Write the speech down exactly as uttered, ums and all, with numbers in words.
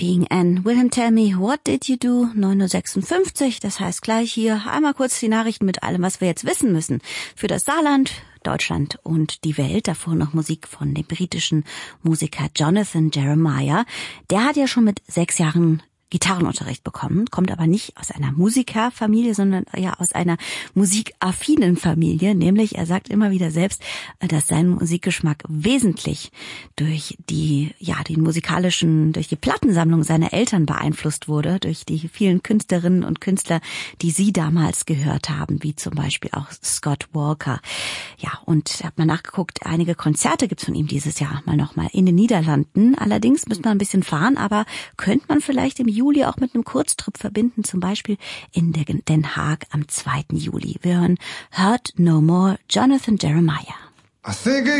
Being Anne. Will him tell me, what did you do? neun Uhr sechsundfünfzig, das heißt gleich hier einmal kurz die Nachrichten mit allem, was wir jetzt wissen müssen. Für das Saarland, Deutschland und die Welt. Davor noch Musik von dem britischen Musiker Jonathan Jeremiah. Der hat ja schon mit sechs Jahren Gitarrenunterricht bekommen, kommt aber nicht aus einer Musikerfamilie, sondern ja aus einer musikaffinen Familie. Nämlich, er sagt immer wieder selbst, dass sein Musikgeschmack wesentlich durch die, ja, den musikalischen, durch die Plattensammlung seiner Eltern beeinflusst wurde, durch die vielen Künstlerinnen und Künstler, die sie damals gehört haben, wie zum Beispiel auch Scott Walker. Ja, und ich habe mal nachgeguckt, einige Konzerte gibt's von ihm dieses Jahr mal nochmal in den Niederlanden. Allerdings müsste man ein bisschen fahren, aber könnte man vielleicht im Juli auch mit einem Kurztrip verbinden, zum Beispiel in Den Haag am zweiten Juli. Wir hören Hurt No More, Jonathan Jeremiah. I think